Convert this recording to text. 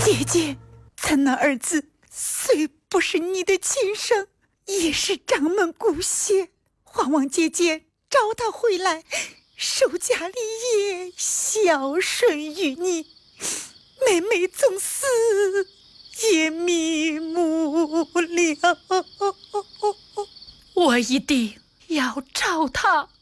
姐姐，咱那儿子虽不是你的亲生，也是掌门骨血，盼望姐姐找他回来，守家立业，孝顺于你。妹妹纵死也瞑目了。 我一定要找他。